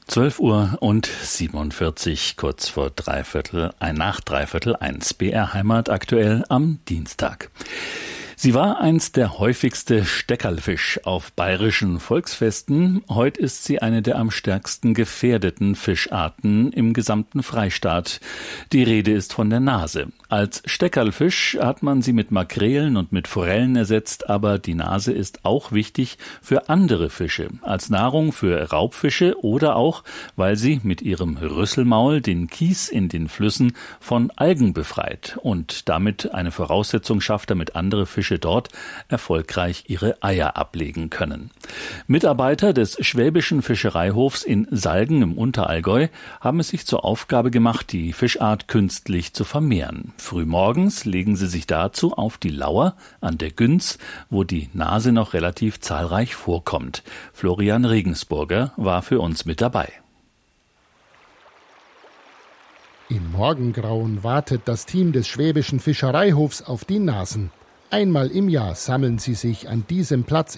12:47, kurz vor nach 1:15, BR Heimat aktuell am Dienstag. Sie war einst der häufigste Steckerlfisch auf bayerischen Volksfesten. Heute ist sie eine der am stärksten gefährdeten Fischarten im gesamten Freistaat. Die Rede ist von der Nase. Als Steckerlfisch hat man sie mit Makrelen und mit Forellen ersetzt, aber die Nase ist auch wichtig für andere Fische, als Nahrung für Raubfische oder auch, weil sie mit ihrem Rüsselmaul den Kies in den Flüssen von Algen befreit und damit eine Voraussetzung schafft, damit andere Fische dort erfolgreich ihre Eier ablegen können. Mitarbeiter des Schwäbischen Fischereihofs in Salgen im Unterallgäu haben es sich zur Aufgabe gemacht, die Fischart künstlich zu vermehren. Frühmorgens legen sie sich dazu auf die Lauer an der Günz, wo die Nase noch relativ zahlreich vorkommt. Florian Regensburger war für uns mit dabei. Im Morgengrauen wartet das Team des Schwäbischen Fischereihofs auf die Nasen. Einmal im Jahr sammeln sie sich an diesem Platz